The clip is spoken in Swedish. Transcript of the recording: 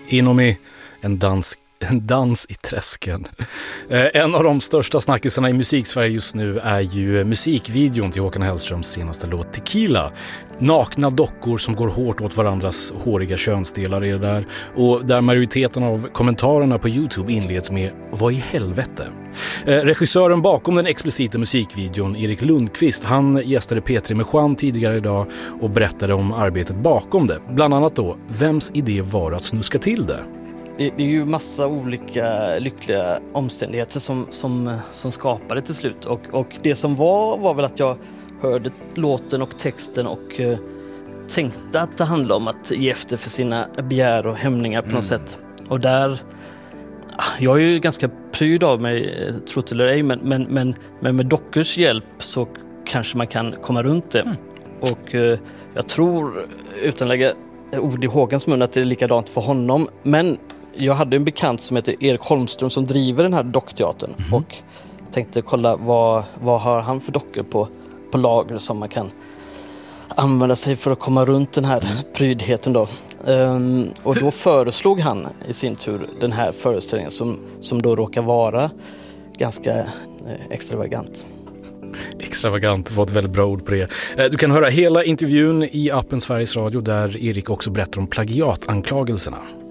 Inomi, en dans i träsken. En av de största snackisarna i musiksverige just nu är ju musikvideon till Håkan Hellströms senaste låt Tequila. Nakna dockor som går hårt åt varandras håriga könsdelar är det där. Och där majoriteten av kommentarerna på YouTube inleds med "Vad i helvete?". Regissören bakom den explicita musikvideon, Erik Lundqvist, han gästade P3 med Juan tidigare idag och berättade om arbetet bakom det. Bland annat då, vems idé var att snuska till det? Det är ju massa olika lyckliga omständigheter som skapade till slut. Och det som var väl att jag hörde låten och texten och tänkte att det handlade om att ge efter för sina begär och hämningar på något sätt. Och där, jag är ju ganska pryd av mig, tror till eller ej, men med dockors hjälp så kanske man kan komma runt det. Och jag tror, utan att lägga ord i Håkans mun, att det är likadant för honom. Men jag hade en bekant som heter Erik Holmström som driver den här dockteatern och tänkte kolla vad har han för dockor på lager som man kan använda sig för att komma runt den här prydheten då. Och då föreslog han i sin tur den här föreställningen som då råkar vara ganska extravagant. Extravagant var ett väldigt bra ord på det. Du kan höra hela intervjun i appen Sveriges Radio där Erik också berättar om plagiatanklagelserna.